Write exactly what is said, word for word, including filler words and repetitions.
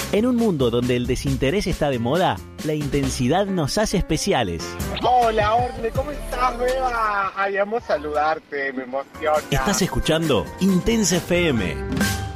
En un mundo donde el desinterés está de moda, la intensidad nos hace especiales. Hola, Orne, ¿cómo estás, Beba? Ay, amo saludarte, me emociona. Estás escuchando Intensa F M.